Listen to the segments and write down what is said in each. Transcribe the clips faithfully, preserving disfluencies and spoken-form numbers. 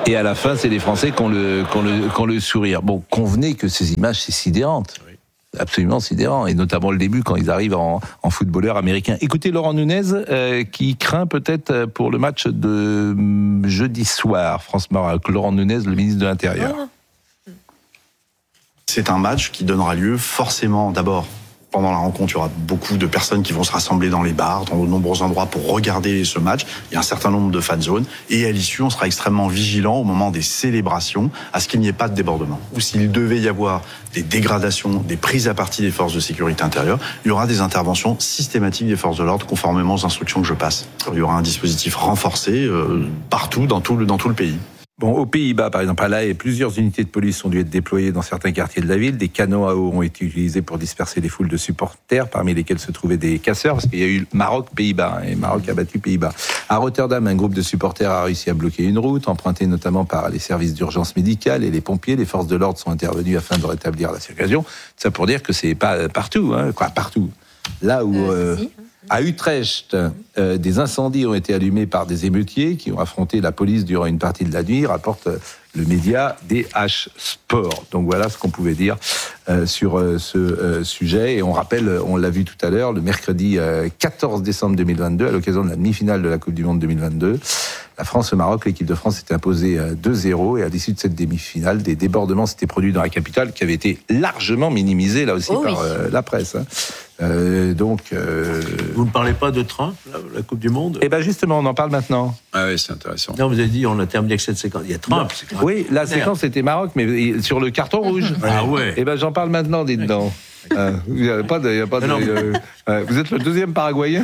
Et à la fin, c'est les Français qui ont le, qui ont le, qui ont le sourire. Bon, convenez que ces images, c'est sidérante. Absolument sidérant, et notamment le début quand ils arrivent en, en footballeur américain. Écoutez Laurent Nunez euh, qui craint peut-être pour le match de jeudi soir, France-Maroc. Laurent Nunez, le ministre de l'Intérieur. C'est un match qui donnera lieu forcément d'abord. Pendant la rencontre, il y aura beaucoup de personnes qui vont se rassembler dans les bars, dans de nombreux endroits pour regarder ce match. Il y a un certain nombre de fan zones. Et à l'issue, on sera extrêmement vigilant au moment des célébrations à ce qu'il n'y ait pas de débordement. Ou s'il devait y avoir des dégradations, des prises à partie des forces de sécurité intérieure, il y aura des interventions systématiques des forces de l'ordre conformément aux instructions que je passe. Il y aura un dispositif renforcé euh, partout, dans tout le, dans tout le pays. Bon, aux Pays-Bas, par exemple, à La Haye, plusieurs unités de police ont dû être déployées dans certains quartiers de la ville. Des canons à eau ont été utilisés pour disperser les foules de supporters, parmi lesquels se trouvaient des casseurs, parce qu'il y a eu Maroc-Pays-Bas, et Maroc a battu Pays-Bas. À Rotterdam, un groupe de supporters a réussi à bloquer une route, empruntée notamment par les services d'urgence médicale et les pompiers. Les forces de l'ordre sont intervenues afin de rétablir la circulation. Ça pour dire que c'est pas partout, hein, quoi, partout. Là où... Euh, si. À Utrecht, euh, des incendies ont été allumés par des émeutiers qui ont affronté la police durant une partie de la nuit, rapporte le média D H Sport. Donc voilà ce qu'on pouvait dire euh, sur euh, ce euh, sujet. Et on rappelle, on l'a vu tout à l'heure, le mercredi euh, quatorze décembre deux mille vingt-deux, à l'occasion de la demi-finale de la Coupe du Monde deux mille vingt-deux, la France-Maroc, l'équipe de France s'était imposée deux zéro. Et à l'issue de cette demi-finale, des débordements s'étaient produits dans la capitale qui avaient été largement minimisés, là aussi, oh par oui. euh, la presse. Hein. Euh, donc, euh... Vous ne parlez pas de Trump, la, la Coupe du Monde ? Eh bien justement, on en parle maintenant. Ah oui, c'est intéressant. Non, vous avez dit, on a terminé avec cette séquence. Il y a Trump. Non, oui, la séquence c'était Maroc, mais sur le carton rouge. Ah ouais. Eh bien j'en parle maintenant, dites donc. Euh, il y a pas de, il y a pas de, euh, euh, vous êtes le deuxième Paraguayen.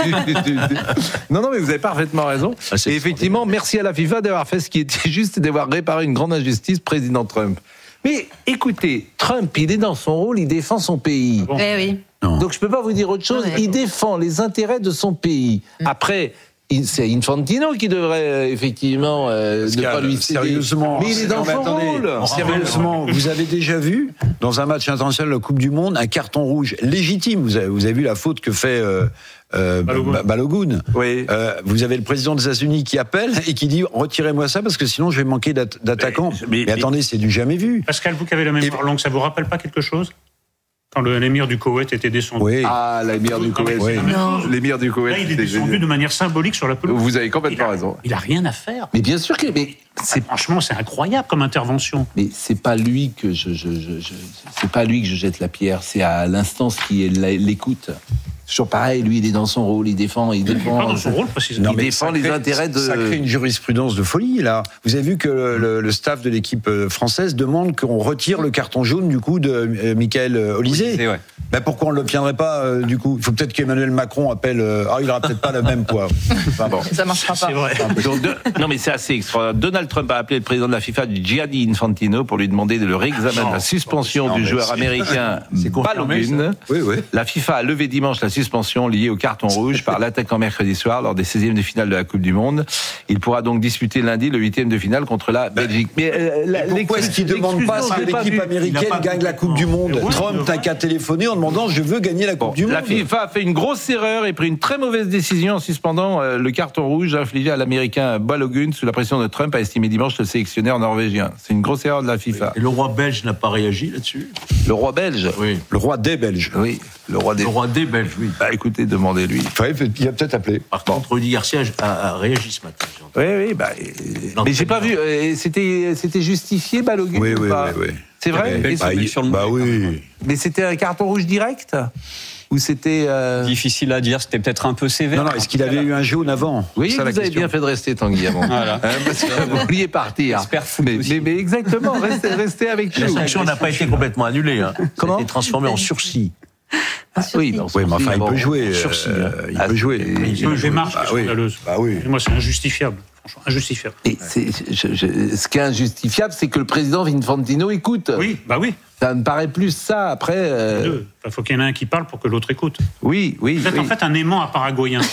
non, non, mais vous avez parfaitement raison. Ah, et effectivement, merci à la FIFA d'avoir fait ce qui était juste et d'avoir réparé une grande injustice, président Trump. Mais écoutez, Trump, il est dans son rôle, il défend son pays. Bon. Eh oui. Non. Donc je peux pas vous dire autre chose. Il défend les intérêts de son pays. Après. C'est Infantino qui devrait euh, effectivement euh, ne pas lui céder. Sérieusement, mais il est dans son attendez, rôle. Sérieusement, vous avez déjà vu dans un match international de la Coupe du Monde un carton rouge légitime. Vous avez, vous avez vu la faute que fait euh, euh, Balogun. Balogun. Oui. Euh, vous avez le président des États-Unis qui appelle et qui dit retirez-moi ça parce que sinon je vais manquer d'attaquants. Mais, mais, mais, mais attendez, c'est du jamais vu. Pascal, vous qui avez la mémoire et... longue, ça vous rappelle pas quelque chose ? Quand le, l'émir du Koweït était descendu. Oui. Ah, l'émir du Koweït. Oui. L'émir du Koweït. Là, il est descendu de manière symbolique sur la pelouse. Vous avez complètement il a, raison. Il a rien à faire. Mais bien sûr que. Mais c'est... Ah, franchement, c'est incroyable comme intervention. Mais c'est pas lui que je, je, je, je c'est pas lui que je jette la pierre. C'est à l'instance qui l'écoute. Toujours pareil, lui, il est dans son rôle, il défend, il défend. Il est pas dans son rôle, précisément. Il non, défend les crée, intérêts de. Ça crée une jurisprudence de folie, là. Vous avez vu que le, le, le staff de l'équipe française demande qu'on retire le carton jaune, du coup, de euh, Michael Olysée. Olysée ouais. Ben pourquoi on ne l'obtiendrait pas, euh, du coup ? Il faut peut-être qu'Emmanuel Macron appelle. Euh, ah, il n'aura peut-être pas le même poids. Enfin, bon. Ça ne marchera pas. C'est vrai. Donc, de, non, mais c'est assez extraordinaire. Donald Trump a appelé le président de la FIFA, Gianni Infantino, pour lui demander de le réexaminer la suspension non, du joueur c'est... américain Balogun. Oui, oui. La FIFA a levé dimanche la suspension liée au carton rouge par l'attaquant mercredi soir lors des seizièmes de finale de la Coupe du Monde. Il pourra donc disputer lundi le huitième de finale contre la Belgique. Mais euh, la, pourquoi est-ce qu'il ne demande pas que l'équipe américaine gagne la Coupe du Monde ? Trump n'a qu'à téléphoner en demandant je veux gagner la Coupe bon, du Monde. La FIFA a fait une grosse erreur et pris une très mauvaise décision en suspendant euh, le carton rouge infligé à l'américain Balogun sous la pression de Trump, a estimé dimanche le sélectionneur norvégien. C'est une grosse erreur de la FIFA. Et le roi belge n'a pas réagi là-dessus ? Le roi belge ? Oui. Le roi des Belges. Oui. Le roi des, le roi des Belges, oui. Bah écoutez, demandez-lui. Enfin, il a peut-être appelé. Par bon. contre, Rudy Garcia a, a réagi ce matin. Oui, oui, bah. Non, mais j'ai pas vu. Euh, c'était, c'était justifié, Balogun oui, ou oui, pas ? oui, oui. C'est vrai ? Mais, bah, il, sur le bah oui. Mais c'était un carton rouge direct ? Ou c'était euh... difficile à dire, c'était peut-être un peu sévère. Non, non, est-ce qu'il avait eu un jaune avant ? Oui, vous avez question. bien fait de rester, Tanguy, avant. Voilà. Hein, parce que vous vouliez partir. Mais, mais, mais exactement, restez, restez avec nous. La sanction n'a pas été complètement annulée. Hein. Comment ? Ça a été transformé en sursis. Ah, oui, non, oui, mais enfin, il peut jouer. Sursis. Euh, il ah, peut jouer. Il peut jouer. Démarche bah, scandaleuse. Bah oui. Moi, c'est injustifiable. Franchement, injustifiable. Et c'est, je, je, ce qui est injustifiable, c'est que le président Infantino écoute. Oui, bah oui. Ça me paraît plus ça, après... Euh... Il faut qu'il y en ait un qui parle pour que l'autre écoute. Oui, oui. Vous êtes oui. en fait un aimant à paraguayen.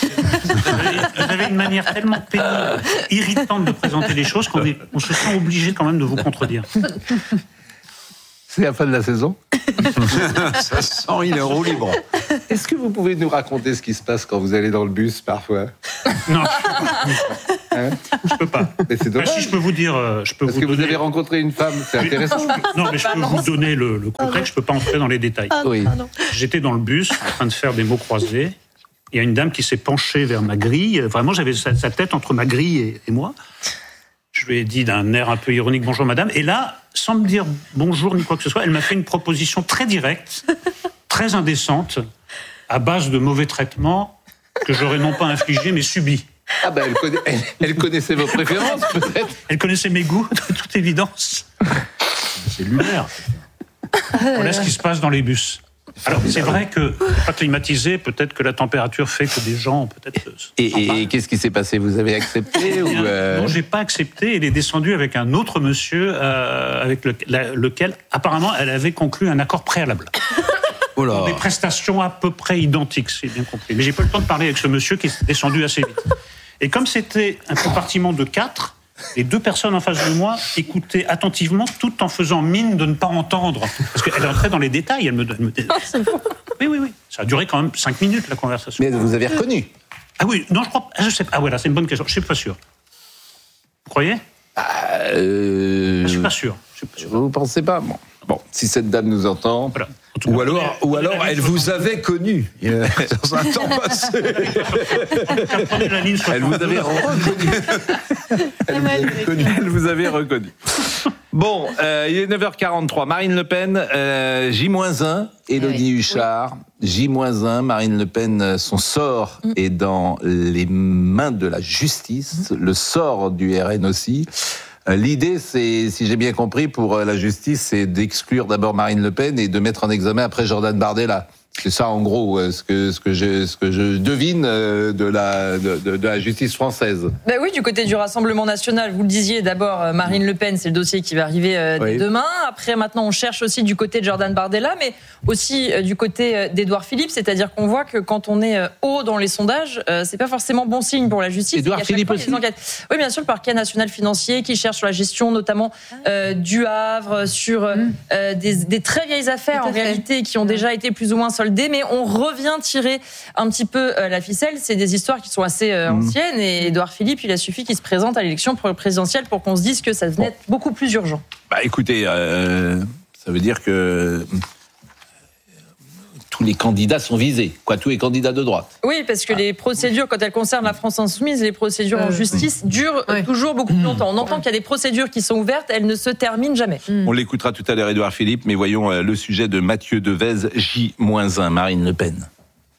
Vous avez une manière tellement pénible, irritante de présenter les choses qu'on est, on se sent obligé quand même de vous contredire. C'est la fin de la saison. Ça sent, il est en roue libre. Est-ce que vous pouvez nous raconter ce qui se passe quand vous allez dans le bus, parfois ? Non. Hein ? Je peux pas. Mais c'est dommage. Ah, si je peux vous dire, euh, je peux Parce vous que vous donner... avez rencontré une femme, c'est intéressant. Non, mais je peux vous donner le, le contexte, je ne peux pas entrer dans les détails. Oui. J'étais dans le bus, en train de faire des mots croisés. Il y a une dame qui s'est penchée vers ma grille. Vraiment, j'avais sa, sa tête entre ma grille et, et moi. Je lui ai dit d'un air un peu ironique « Bonjour, madame ». Et là, sans me dire bonjour ni quoi que ce soit, elle m'a fait une proposition très directe, très indécente, à base de mauvais traitements que j'aurais non pas infligés, mais subis. Ah ben, elle, connaît, elle, elle connaissait vos préférences, peut-être. Elle connaissait mes goûts, de toute évidence. C'est lunaire. Voilà ce qui se passe dans les bus. Alors, c'est vrai que, pas climatisé, peut-être que la température fait que des gens, peut-être... Et, et, et qu'est-ce qui s'est passé? Vous avez accepté ou euh... Non, j'ai pas accepté. Elle est descendue avec un autre monsieur, euh, avec le, la, lequel, apparemment, elle avait conclu un accord préalable. Oh là. Pour des prestations à peu près identiques, si j'ai bien compris. Mais j'ai pas eu le temps de parler avec ce monsieur qui est descendu assez vite. Et comme c'était un compartiment de quatre, les deux personnes en face de moi écoutaient attentivement, tout en faisant mine de ne pas entendre. Parce qu'elle entrait dans les détails. Elle me, elle me... Oui, oui, oui. Ça a duré quand même cinq minutes, la conversation. Mais vous avez reconnu? Ah oui, non, je crois... Je sais pas. Ah voilà, c'est une bonne question. Je suis pas sûr. Vous croyez? euh... Je suis pas sûr. Je suis pas sûr. Vous pensez pas? Bon. Bon, si cette dame nous entend... Voilà. Ou alors, ou alors elle vous avait connu euh, dans un temps passé. Elle vous avait reconnu. Elle, vous avait reconnu. Elle vous avait reconnu. Bon, euh, il est neuf heures quarante-trois. Marine Le Pen, euh, J moins un. Élodie oui. Huchard, oui. J moins un. Marine Le Pen, son sort mm. est dans les mains de la justice. Mm. Le sort du R N aussi. L'idée, c'est, si j'ai bien compris, pour la justice, c'est d'exclure d'abord Marine Le Pen et de mettre en examen après Jordan Bardella. C'est ça, en gros, ce que, ce que, je, ce que je devine de la, de, de, de la justice française. Ben oui, du côté du Rassemblement national, vous le disiez, d'abord, Marine Le Pen, c'est le dossier qui va arriver euh, oui. demain. Après, maintenant, on cherche aussi du côté de Jordan Bardella, mais aussi euh, du côté euh, d'Édouard Philippe, c'est-à-dire qu'on voit que quand on est euh, haut dans les sondages, euh, c'est pas forcément bon signe pour la justice. Édouard Philippe aussi. Oui, bien sûr, le parquet national financier qui cherche sur la gestion, notamment euh, du Havre, sur euh, des, des très vieilles affaires, en réalité, qui ont déjà été plus ou moins soldées. Mais on revient tirer un petit peu la ficelle. C'est des histoires qui sont assez anciennes. Et Édouard Philippe, il a suffi qu'il se présente à l'élection présidentielle pour qu'on se dise que ça devenait bon. beaucoup plus urgent. Bah écoutez, euh, ça veut dire que tous les candidats sont visés, quoi, tous les candidats de droite. Oui, parce que ah. les procédures, quand elles concernent la France insoumise, les procédures euh, en justice oui. durent oui. toujours beaucoup plus longtemps. On entend qu'il y a des procédures qui sont ouvertes, elles ne se terminent jamais. On l'écoutera tout à l'heure, Édouard Philippe, mais voyons le sujet de Mathieu Devez, J moins un, Marine Le Pen.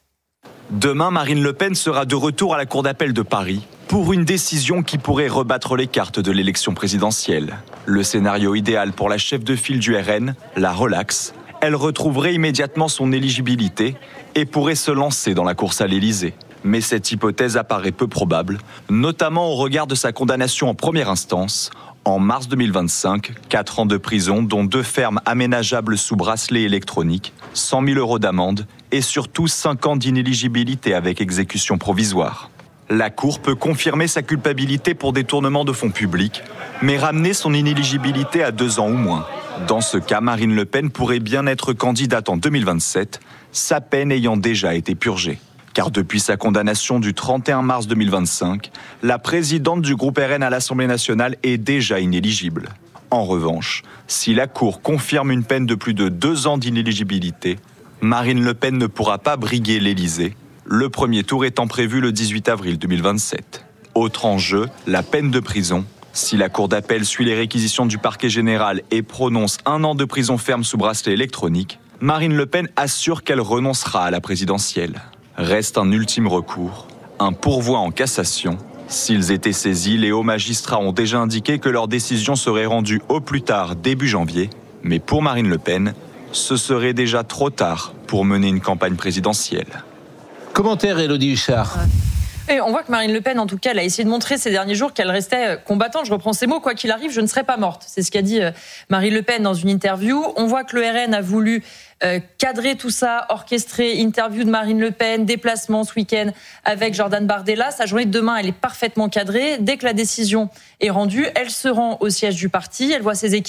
Demain, Marine Le Pen sera de retour à la Cour d'appel de Paris pour une décision qui pourrait rebattre les cartes de l'élection présidentielle. Le scénario idéal pour la chef de file du R N, la relaxe. Elle retrouverait immédiatement son éligibilité et pourrait se lancer dans la course à l'Élysée. Mais cette hypothèse apparaît peu probable, notamment au regard de sa condamnation en première instance, en mars deux mille vingt-cinq, quatre ans de prison, dont deux fermes aménageables sous bracelet électronique, cent mille euros d'amende et surtout cinq ans d'inéligibilité avec exécution provisoire. La Cour peut confirmer sa culpabilité pour détournement de fonds publics, mais ramener son inéligibilité à deux ans ou moins. Dans ce cas, Marine Le Pen pourrait bien être candidate en deux mille vingt-sept, sa peine ayant déjà été purgée. Car depuis sa condamnation du trente et un mars deux mille vingt-cinq, la présidente du groupe R N à l'Assemblée nationale est déjà inéligible. En revanche, si la Cour confirme une peine de plus de deux ans d'inéligibilité, Marine Le Pen ne pourra pas briguer l'Élysée, le premier tour étant prévu le dix-huit avril deux mille vingt-sept. Autre enjeu, la peine de prison. Si la Cour d'appel suit les réquisitions du parquet général et prononce un an de prison ferme sous bracelet électronique, Marine Le Pen assure qu'elle renoncera à la présidentielle. Reste un ultime recours, un pourvoi en cassation. S'ils étaient saisis, les hauts magistrats ont déjà indiqué que leur décision serait rendue au plus tard début janvier. Mais pour Marine Le Pen, ce serait déjà trop tard pour mener une campagne présidentielle. Commentaire, Élodie Huchard. Et on voit que Marine Le Pen, en tout cas, elle a essayé de montrer ces derniers jours qu'elle restait combattante. Je reprends ces mots, quoi qu'il arrive, je ne serai pas morte. C'est ce qu'a dit Marine Le Pen dans une interview. On voit que le R N a voulu euh, cadrer tout ça, orchestrer, interview de Marine Le Pen, déplacement ce week-end avec Jordan Bardella. Sa journée de demain, elle est parfaitement cadrée. Dès que la décision est rendue, elle se rend au siège du parti. Elle voit ses équipes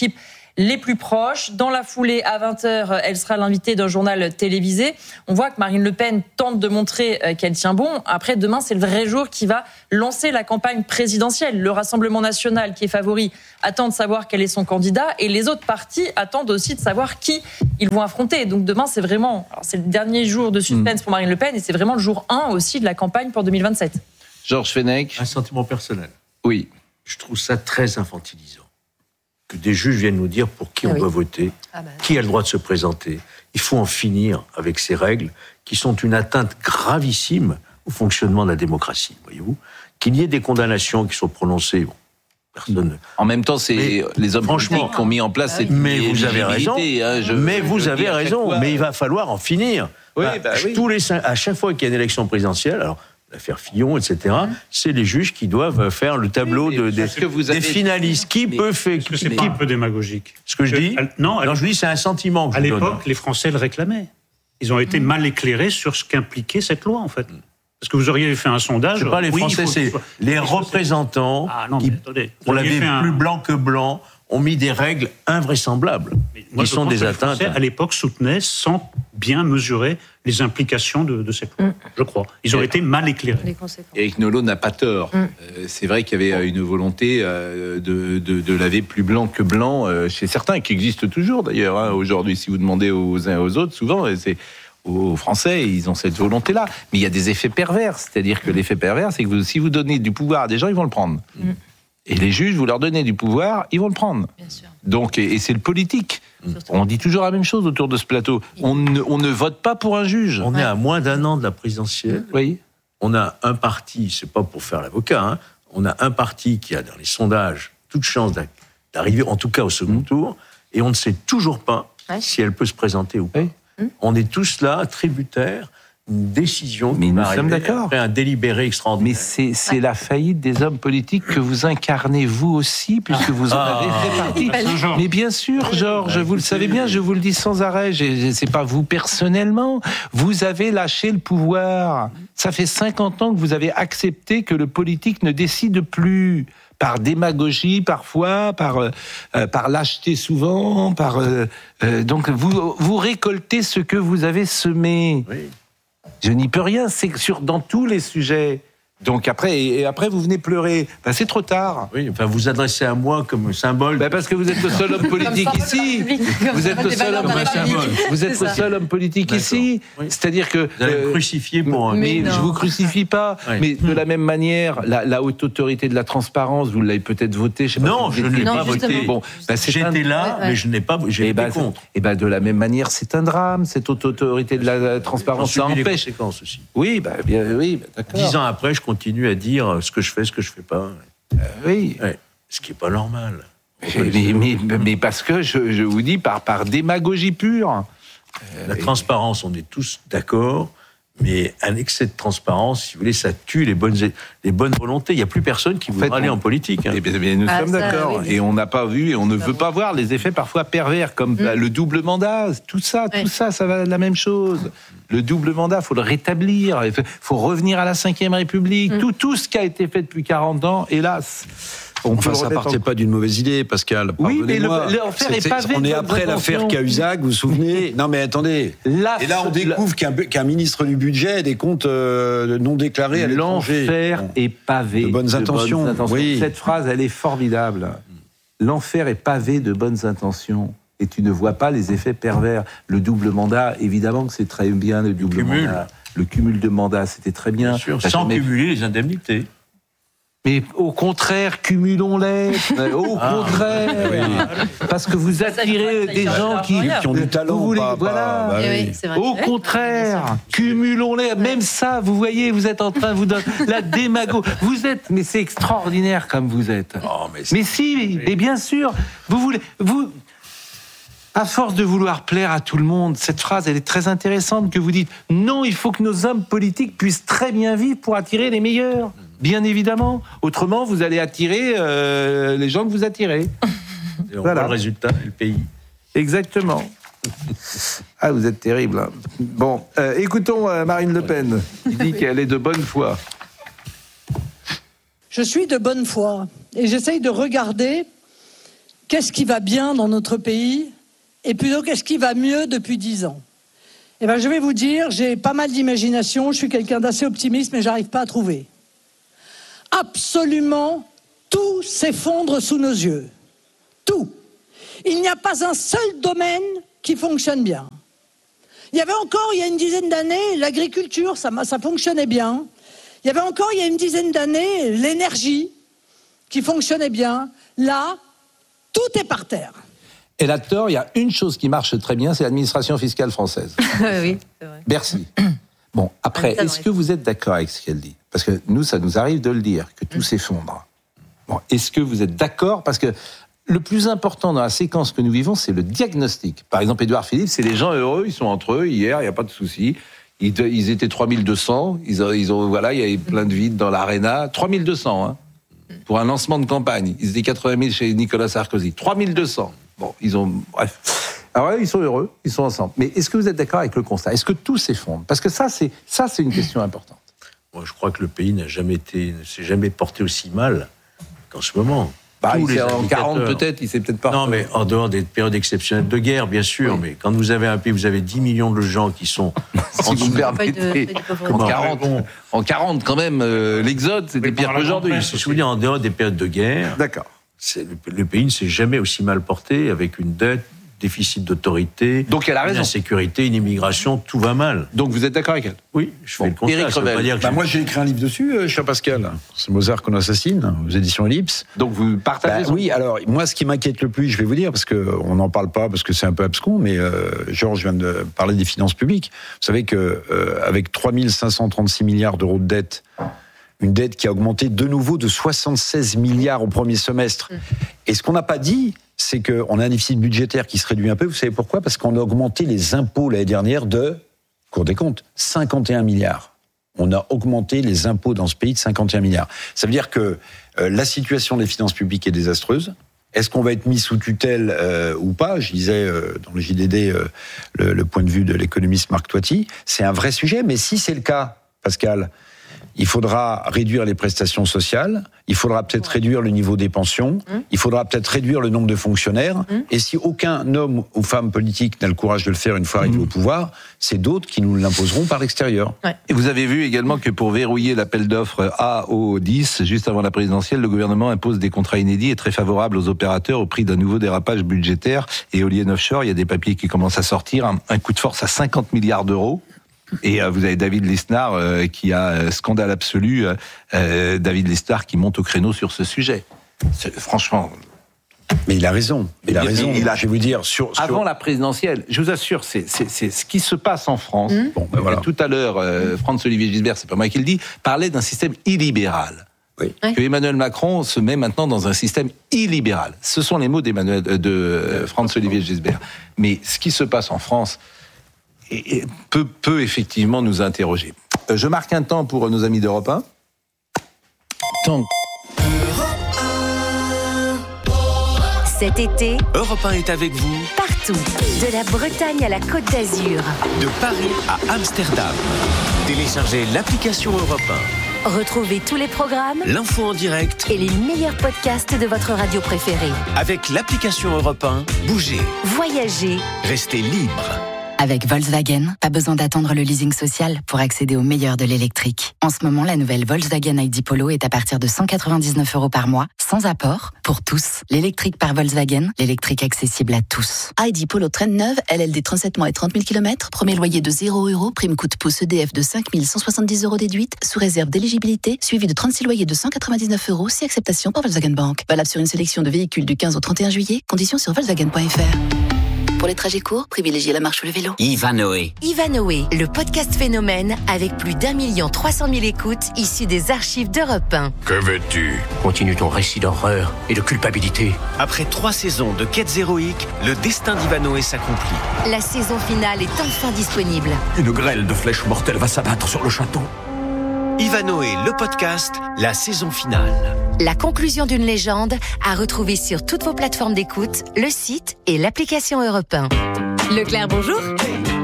les plus proches. Dans la foulée, à vingt heures, elle sera l'invitée d'un journal télévisé. On voit que Marine Le Pen tente de montrer qu'elle tient bon. Après, demain, c'est le vrai jour qui va lancer la campagne présidentielle. Le Rassemblement national, qui est favori, attend de savoir quel est son candidat. Et les autres partis attendent aussi de savoir qui ils vont affronter. Donc demain, c'est vraiment... Alors, c'est le dernier jour de suspense pour Marine Le Pen et c'est vraiment le jour un aussi de la campagne pour deux mille vingt-sept. Georges Fenech. Un sentiment personnel. Oui. Je trouve ça très infantilisant. Que des juges viennent nous dire pour qui ah on oui. doit voter, ah bah. qui a le droit de se présenter. Il faut en finir avec ces règles qui sont une atteinte gravissime au fonctionnement de la démocratie, voyez-vous. Qu'il y ait des condamnations qui sont prononcées, bon, personne... En même temps, c'est mais, les hommes politiques qui ont mis en place cette... Mais vous avez raison, hein, je, mais vous avez raison, fois, mais il va falloir en finir. Oui, bah, bah, oui. Tous les, à chaque fois qu'il y a une élection présidentielle, alors... l'affaire Fillon, et cetera, mmh. c'est les juges qui doivent faire le tableau oui, de, des, que vous avez... des finalistes. Qui mais, peut faire... Qui, c'est pas un peu démagogique. Ce que je dis à, Non, alors je dis c'est un sentiment que à je l'époque, donne. les Français le réclamaient. Ils ont été mmh. mal éclairés sur ce qu'impliquait cette loi, en fait. Parce que vous auriez fait un sondage... C'est pas les oui, Français, faut, c'est faut, les représentants ah, non, qui, attendez, on l'avait un... plus blanc que blanc, ont mis des règles invraisemblables, moi, qui sont des que atteintes. Les Français, à l'époque, soutenaient sans bien mesurer les implications de, de cette loi, mmh. je crois. Ils ont et été mal éclairés. Éric Nolot n'a pas tort. Mmh. Euh, c'est vrai qu'il y avait une volonté euh, de, de, de laver plus blanc que blanc euh, chez certains, qui existent toujours d'ailleurs. Hein, aujourd'hui, si vous demandez aux uns et aux autres, souvent, c'est... aux Français, ils ont cette volonté-là. Mais il y a des effets pervers. C'est-à-dire que l'effet pervers, c'est que vous, si vous donnez du pouvoir à des gens, ils vont le prendre. Mmh. Et les juges, vous leur donnez du pouvoir, ils vont le prendre. Bien sûr. Donc, et, et c'est le politique. Mmh. On dit toujours la même chose autour de ce plateau. On ne, on ne vote pas pour un juge. On ouais. est à moins d'un an de la présidentielle. Oui. On a un parti, c'est pas pour faire l'avocat, hein, on a un parti qui a dans les sondages toute chance d'arriver, en tout cas au second mmh. tour, et on ne sait toujours pas ouais. si elle peut se présenter ou pas. Oui. Mmh. On est tous là, tributaires, une décision mais nous sommes d'accord. Après un délibéré extraordinaire. Mais c'est, c'est la faillite des hommes politiques que vous incarnez vous aussi, puisque vous en ah, avez fait partie. Ah, mais bien sûr, Georges, vous le savez bien, je vous le dis sans arrêt, je, c'est pas vous personnellement, vous avez lâché le pouvoir. Ça fait cinquante ans que vous avez accepté que le politique ne décide plus. Par démagogie parfois, par euh, par lâcheté souvent, par euh, euh, donc vous vous récoltez ce que vous avez semé. Oui. Je n'y peux rien, c'est sur dans tous les sujets. Donc après, et après vous venez pleurer. Ben, c'est trop tard. Oui, enfin vous adressez à moi comme symbole. Ben, parce que vous êtes le seul homme politique ici. Vous êtes le seul homme politique. Vous êtes le seul homme politique ici. Oui. C'est-à-dire que vous allez euh, me crucifier pour. Mais, mais je vous crucifie pas. Oui. Mais de la même manière, la, la haute autorité de la transparence, vous l'avez peut-être voté. Je sais non, pas je ne l'ai pas voté. Bon, ben, j'étais un... là, ouais, ouais. mais je n'ai pas. J'ai été ben, contre. Et ben de la même manière, c'est un drame. Cette haute autorité de la transparence, ça empêche. Les conséquences aussi. Oui, ben bien, oui, ben, d'accord. Dix ans après, je continue à dire ce que je fais, ce que je fais pas. Euh, oui. Ouais. Ce qui n'est pas normal. Mais, mais, mais, mais parce que, je, je vous dis, par, par démagogie pure. Euh, La et... transparence, on est tous d'accord, mais un excès de transparence, si vous voulez, ça tue les bonnes, les bonnes volontés. Il n'y a plus personne qui voudra en fait, aller on... en politique. Hein. Eh bien, bien, nous ah, sommes ça, d'accord. Oui, et on n'a pas vu, et on ne veut pas voir les effets parfois pervers, comme mmh. le double mandat, tout ça, tout oui. ça, ça va être la même chose. Le double mandat, il faut le rétablir, il faut revenir à la cinquième République, mmh. tout, tout ce qui a été fait depuis quarante ans, hélas... On enfin, ça partait en... pas d'une mauvaise idée, Pascal. Oui, mais le, l'affaire est pavé. On est après l'affaire Cahuzac, vous vous souvenez? Non, mais attendez. La et là, on découvre la... qu'un, qu'un ministre du budget a des comptes euh, non déclarés à l'étranger. L'enfer bon. est pavé. De bonnes intentions. De bonnes intentions. Oui. Cette phrase, elle est formidable. L'enfer est pavé de bonnes intentions. Et tu ne vois pas les effets pervers. Le double mandat, évidemment que c'est très bien, le double le mandat. Le cumul de mandats, c'était très bien. Bien sûr, sans jamais... cumuler les indemnités. Mais au contraire, cumulons-les. Au ah, contraire, oui. Parce que vous attirez des gens qui, qui ont du talent. Vous voulez, pas, voilà. Pas, bah oui. Oui, au contraire, oui, cumulons-les. Même ça, vous voyez, vous êtes en train de vous donner la démago. Vous êtes, mais c'est extraordinaire comme vous êtes. Oh, mais, mais si, et bien sûr, vous voulez, vous. À force de vouloir plaire à tout le monde, cette phrase, elle est très intéressante que vous dites. Non, il faut que nos hommes politiques puissent très bien vivre pour attirer les meilleurs. Bien évidemment. Autrement, vous allez attirer euh, les gens que vous attirez. Et on voilà. voit le résultat et le pays. Exactement. Ah, vous êtes terrible. Hein. Bon, euh, écoutons euh, Marine Le Pen. Il dit qu'elle est de bonne foi. Je suis de bonne foi et j'essaye de regarder qu'est-ce qui va bien dans notre pays et plutôt qu'est-ce qui va mieux depuis dix ans. Eh ben, je vais vous dire, j'ai pas mal d'imagination, je suis quelqu'un d'assez optimiste, mais j'arrive pas à trouver. Absolument tout s'effondre sous nos yeux. Tout. Il n'y a pas un seul domaine qui fonctionne bien. Il y avait encore, il y a une dizaine d'années, l'agriculture, ça, ça fonctionnait bien. Il y avait encore, il y a une dizaine d'années, l'énergie qui fonctionnait bien. Là, tout est par terre. Et là, tort, il y a une chose qui marche très bien, c'est l'administration fiscale française. Oui, c'est vrai. Bercy. Bon, après, est-ce que vous êtes d'accord avec ce qu'elle dit ? Parce que nous, ça nous arrive de le dire, que tout mmh. s'effondre. Bon, est-ce que vous êtes d'accord ? Parce que le plus important dans la séquence que nous vivons, c'est le diagnostic. Par exemple, Édouard Philippe, c'est les gens heureux, ils sont entre eux, hier, il n'y a pas de souci. Ils, ils étaient trois mille deux cents, ils ont, ils ont, voilà, il y avait plein de vides dans l'aréna. trois mille deux cents, hein, pour un lancement de campagne. Ils étaient quatre-vingt mille chez Nicolas Sarkozy. trois mille deux cents. Bon, ils ont... Bref. Alors là, ils sont heureux, ils sont ensemble. Mais est-ce que vous êtes d'accord avec le constat ? Est-ce que tout s'effondre ? Parce que ça, c'est, ça, c'est une question importante. Moi, je crois que le pays n'a jamais été, ne s'est jamais porté aussi mal qu'en ce moment. Bah, il les en quarante peut-être, il s'est peut-être pas... Non, mais en dehors des périodes exceptionnelles de guerre, bien sûr, oui. Mais quand vous avez un pays, vous avez dix millions de gens qui sont... si vous me permettez, en quarante, en quarante, quand même, euh, l'exode, c'était pire qu'aujourd'hui. Je veux dire, en dehors des périodes de guerre... D'accord. C'est, le, le pays ne s'est jamais aussi mal porté, avec une dette, déficit d'autorité, donc elle a raison. Une insécurité, une immigration, tout va mal. Donc vous êtes d'accord avec elle ? Oui, je fais bon, le constat. Éric Revel. Bah moi j'ai écrit un livre dessus, euh, cher Pascal. C'est Mozart qu'on assassine, aux éditions Ellipse. Donc vous partagez bah, Oui, alors moi ce qui m'inquiète le plus, je vais vous dire, parce qu'on n'en parle pas, parce que c'est un peu abscon, mais euh, Georges vient de parler des finances publiques. Vous savez qu'avec euh, trois mille cinq cent trente-six milliards d'euros de dette, une dette qui a augmenté de nouveau de soixante-seize milliards au premier semestre. Et ce qu'on n'a pas dit, c'est qu'on a un déficit budgétaire qui se réduit un peu. Vous savez pourquoi ? Parce qu'on a augmenté les impôts l'année dernière de, Cour des comptes, cinquante et un milliards. On a augmenté les impôts dans ce pays de cinquante et un milliards. Ça veut dire que euh, la situation des finances publiques est désastreuse. Est-ce qu'on va être mis sous tutelle euh, ou pas ? Je disais euh, dans le J D D euh, le, le point de vue de l'économiste Marc Toiti. C'est un vrai sujet, mais si c'est le cas, Pascal, il faudra réduire les prestations sociales, il faudra peut-être ouais. réduire le niveau des pensions, mmh. il faudra peut-être réduire le nombre de fonctionnaires, mmh. et si aucun homme ou femme politique n'a le courage de le faire une fois arrivé mmh. au pouvoir, c'est d'autres qui nous l'imposeront par l'extérieur. Ouais. Et vous avez vu également que pour verrouiller l'appel d'offres A O dix, juste avant la présidentielle, le gouvernement impose des contrats inédits et très favorables aux opérateurs au prix d'un nouveau dérapage budgétaire. Éolienne offshore, il y a des papiers qui commencent à sortir, un, un coup de force à cinquante milliards d'euros. Et euh, vous avez David Lisnard euh, qui a euh, scandale absolu, euh, David Lisnard qui monte au créneau sur ce sujet. C'est, franchement... Mais il a raison, il a raison. Il a, je vais vous dire, sur, sur... avant la présidentielle, je vous assure, c'est, c'est, c'est ce qui se passe en France. Mmh. Bon, ben voilà. Tout à l'heure, euh, Franz-Olivier Gisbert, c'est pas moi qui le dis, parlait d'un système illibéral. Oui. Que Emmanuel Macron se met maintenant dans un système illibéral. Ce sont les mots d'Emmanuel, de euh, Franz-Olivier Gisbert. Mais ce qui se passe en France... Et peut, peut effectivement nous interroger. Je marque un temps pour nos amis d'Europe un. Tant... Cet été, Europe un est avec vous. Partout, de la Bretagne à la Côte d'Azur. De Paris à Amsterdam. Téléchargez l'application Europe un. Retrouvez tous les programmes, l'info en direct et les meilleurs podcasts de votre radio préférée. Avec l'application Europe un, bougez, voyagez, restez libre. Avec Volkswagen, pas besoin d'attendre le leasing social pour accéder au meilleur de l'électrique. En ce moment, la nouvelle Volkswagen I D Polo est à partir de cent quatre-vingt-dix-neuf euros par mois, sans apport, pour tous. L'électrique par Volkswagen, l'électrique accessible à tous. I D Polo traîne neuve, L L D trente-sept mois et trente mille kilomètres, premier loyer de zéro euros, prime coût pouce E D F de cinq mille cent soixante-dix euros déduite, sous réserve d'éligibilité, suivi de trente-six loyers de cent quatre-vingt-dix-neuf euros, si acceptation par Volkswagen Bank. Valable sur une sélection de véhicules du quinze au trente et un juillet, conditions sur Volkswagen point F R. Pour les trajets courts, privilégiez la marche ou le vélo. Ivanoé. Ivanoé, le podcast phénomène avec plus d'un million trois cent mille écoutes issues des archives d'Europe un. Que veux-tu ? Continue ton récit d'horreur et de culpabilité. Après trois saisons de quêtes héroïques, le destin d'Ivanoé s'accomplit. La saison finale est enfin disponible. Une grêle de flèches mortelles va s'abattre sur le château. Ivanoé, le podcast, la saison finale. La conclusion d'une légende à retrouver sur toutes vos plateformes d'écoute, le site et l'application Europe un. Leclerc, bonjour.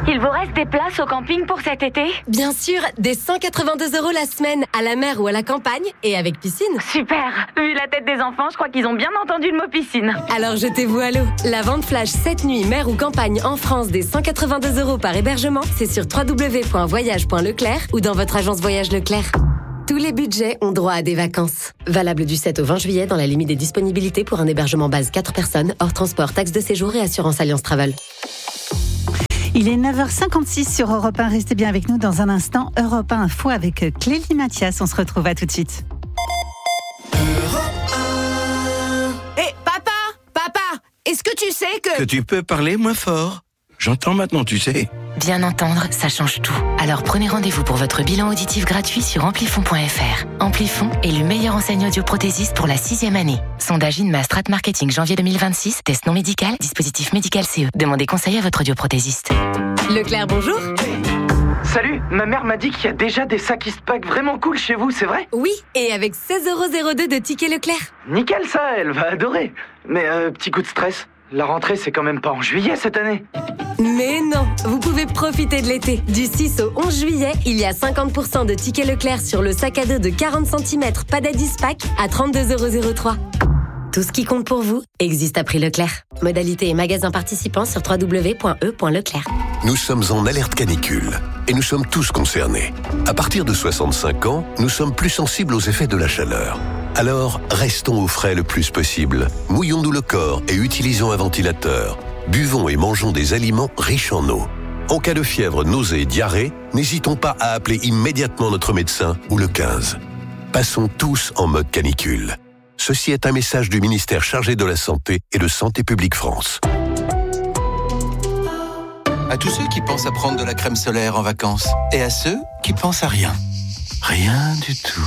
Il vous reste des places au camping pour cet été ? Bien sûr, des cent quatre-vingt-deux euros la semaine, à la mer ou à la campagne, et avec piscine. Super. Vu la tête des enfants, je crois qu'ils ont bien entendu le mot piscine. Alors jetez-vous à l'eau. La vente flash cette nuit, mer ou campagne en France des cent quatre-vingt-deux euros par hébergement, c'est sur w w w point voyage point leclerc ou dans votre agence Voyage Leclerc. Tous les budgets ont droit à des vacances. Valable du sept au vingt juillet dans la limite des disponibilités pour un hébergement base quatre personnes, hors transport, taxe de séjour et assurance Alliance Travel. Il est neuf heures cinquante-six sur Europe un. Restez bien avec nous dans un instant. Europe un Info avec Clélie Mathias. On se retrouve à tout de suite. Hé, hey, papa, papa, est-ce que tu sais que... Que tu peux parler moins fort. J'entends maintenant, tu sais. Bien entendre, ça change tout. Alors prenez rendez-vous pour votre bilan auditif gratuit sur amplifon point f r. Amplifon est le meilleur enseigne audioprothésiste pour la sixième année. Sondage INMA Strat Marketing janvier deux mille vingt-six. Test non médical, dispositif médical C E. Demandez conseil à votre audioprothésiste. Leclerc, bonjour. Salut, ma mère m'a dit qu'il y a déjà des sacs Eastpak vraiment cool chez vous, c'est vrai ? Oui, et avec seize euros zéro deux de tickets Leclerc. Nickel ça, elle va adorer. Mais euh, petit coup de stress, la rentrée c'est quand même pas en juillet cette année. Mais non, vous pouvez profiter de l'été. Du six au onze juillet, il y a cinquante pour cent de tickets Leclerc sur le sac à dos de quarante centimètres Padad Eastpak à trente-deux euros zéro trois. Tout ce qui compte pour vous existe à prix Leclerc. Modalité et magasins participants sur w w w point e point leclerc. Nous sommes en alerte canicule et nous sommes tous concernés. À partir de soixante-cinq ans, nous sommes plus sensibles aux effets de la chaleur. Alors, restons au frais le plus possible. Mouillons-nous le corps et utilisons un ventilateur. Buvons et mangeons des aliments riches en eau. En cas de fièvre, nausée, diarrhée, n'hésitons pas à appeler immédiatement notre médecin ou le quinze. Passons tous en mode canicule. Ceci est un message du ministère chargé de la Santé et de Santé publique France. À tous ceux qui pensent à prendre de la crème solaire en vacances et à ceux qui pensent à rien. Rien du tout.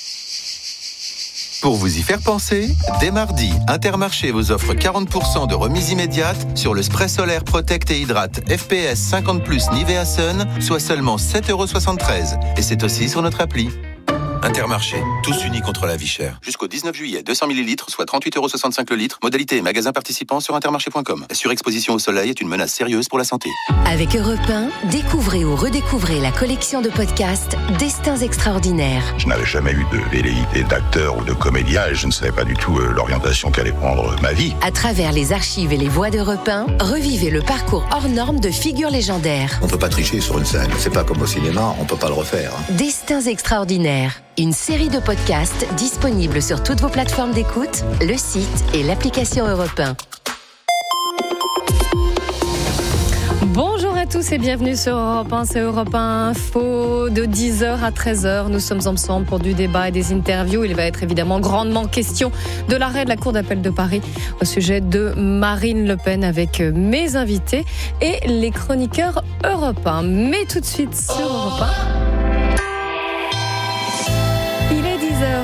Pour vous y faire penser, dès mardi, Intermarché vous offre quarante pour cent de remise immédiate sur le spray solaire Protect et Hydrate F P S cinquante plus Nivea Sun, soit seulement sept euros soixante-treize. Et c'est aussi sur notre appli. Intermarché, tous unis contre la vie chère. Jusqu'au dix-neuf juillet, deux cents millilitres, soit trente-huit euros soixante-cinq le litre. Modalité et magasins participants sur intermarché point com. La surexposition au soleil est une menace sérieuse pour la santé. Avec Europe un, découvrez ou redécouvrez la collection de podcasts Destins extraordinaires. Je n'avais jamais eu de velléité d'acteur ou de comédien et je ne savais pas du tout euh, l'orientation qu'allait prendre ma vie. À travers les archives et les voix d'Europe un, revivez le parcours hors norme de figures légendaires. On peut pas tricher sur une scène. C'est pas comme au cinéma, on peut pas le refaire. Destins extraordinaires. Une série de podcasts disponibles sur toutes vos plateformes d'écoute, le site et l'application Europe un. Bonjour à tous et bienvenue sur Europe un, c'est Europe un Info de dix heures à treize heures. Nous sommes ensemble pour du débat et des interviews. Il va être évidemment grandement question de l'arrêt de la Cour d'appel de Paris au sujet de Marine Le Pen avec mes invités et les chroniqueurs Europe un. Mais tout de suite sur Europe un. Il est dix heures.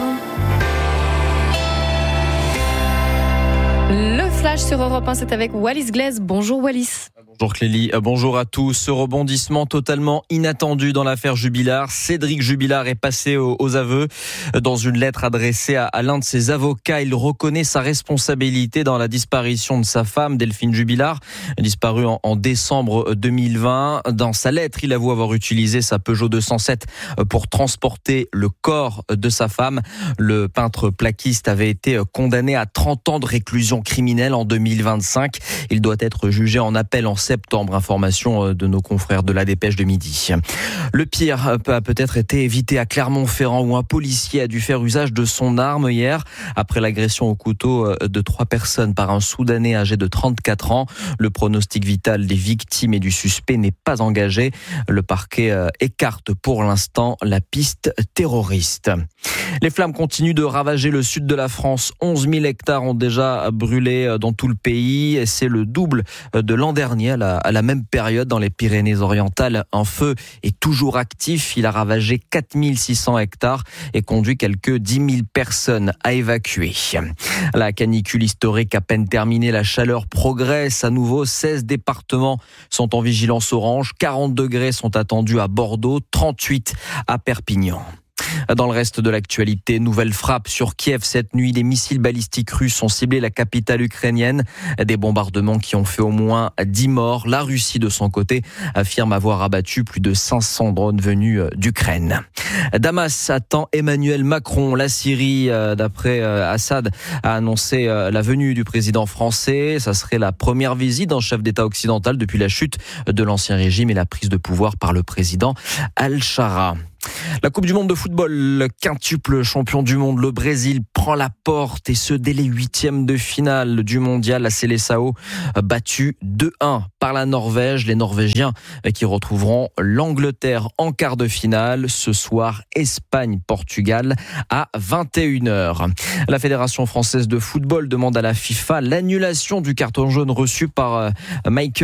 Le flash sur Europe un, c'est avec Wallis Glaise. Bonjour Wallis. Bonjour Clélie, bonjour à tous. Ce rebondissement totalement inattendu dans l'affaire Jubilard. Cédric Jubilard est passé aux, aux aveux. Dans une lettre adressée à, à l'un de ses avocats, il reconnaît sa responsabilité dans la disparition de sa femme, Delphine Jubilard, disparue en, en décembre deux mille vingt. Dans sa lettre, il avoue avoir utilisé sa Peugeot deux cent sept pour transporter le corps de sa femme. Le peintre plaquiste avait été condamné à trente ans de réclusion criminelle en deux mille vingt-cinq. Il doit être jugé en appel en septembre, information de nos confrères de la Dépêche de midi. Le pire a peut-être été évité à Clermont-Ferrand où un policier a dû faire usage de son arme hier après l'agression au couteau de trois personnes par un Soudanais âgé de trente-quatre ans. Le pronostic vital des victimes et du suspect n'est pas engagé. Le parquet écarte pour l'instant la piste terroriste. Les flammes continuent de ravager le sud de la France. onze mille hectares ont déjà brûlé dans tout le pays. C'est le double de l'an dernier. À la, à la même période, dans les Pyrénées-Orientales, un feu est toujours actif. Il a ravagé quatre mille six cents hectares et conduit quelques dix mille personnes à évacuer. La canicule historique à peine terminée, la chaleur progresse à nouveau. seize départements sont en vigilance orange. quarante degrés sont attendus à Bordeaux, trente-huit à Perpignan. Dans le reste de l'actualité, nouvelle frappe sur Kiev cette nuit. Des missiles balistiques russes ont ciblé la capitale ukrainienne. Des bombardements qui ont fait au moins dix morts. La Russie, de son côté, affirme avoir abattu plus de cinq cents drones venus d'Ukraine. Damas attend Emmanuel Macron. La Syrie, d'après Assad, a annoncé la venue du président français. Ça serait la première visite d'un chef d'État occidental depuis la chute de l'ancien régime et la prise de pouvoir par le président Al-Shara. La Coupe du Monde de football, le quintuple champion du monde, le Brésil prend la porte et ce dès les huitièmes de finale du mondial. La Seleção battu deux un par la Norvège. Les Norvégiens qui retrouveront l'Angleterre en quart de finale. Ce soir, Espagne-Portugal à vingt et une heures. La Fédération française de football demande à la FIFA l'annulation du carton jaune reçu par Michael